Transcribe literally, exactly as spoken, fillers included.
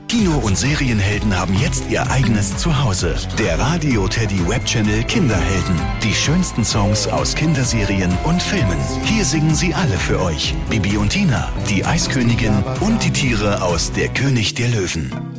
Kino- und Serienhelden haben jetzt ihr eigenes Zuhause. Der Radio Teddy Webchannel Kinderhelden. Die schönsten Songs aus Kinderserien und Filmen. Hier singen sie alle für euch. Bibi und Tina, die Eiskönigin und die Tiere aus Der König der Löwen.